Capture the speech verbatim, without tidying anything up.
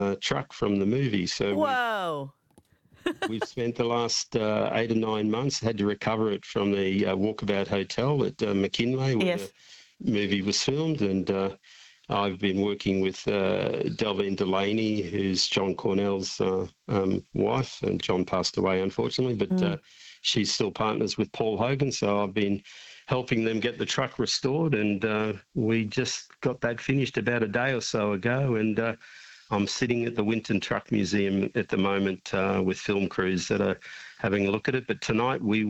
uh, truck from the movie. So we've, Whoa. we've spent the last uh, eight or nine months, had to recover it from the uh, Walkabout Hotel at uh, McKinley where Yes. the movie was filmed. And uh, I've been working with uh, Delvine Delaney, who's John Cornell's uh, um, wife, and John passed away, unfortunately, but Mm. uh, she's still partners with Paul Hogan. So I've been helping them get the truck restored, and uh, we just got that finished about a day or so ago. And uh, I'm sitting at the Winton Truck Museum at the moment uh, with film crews that are having a look at it. But tonight we